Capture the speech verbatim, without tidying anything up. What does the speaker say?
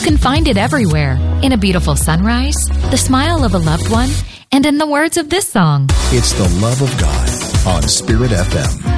can find it everywhere, in a beautiful sunrise, the smile of a loved one, and in the words of this song. It's the love of God on Spirit F M.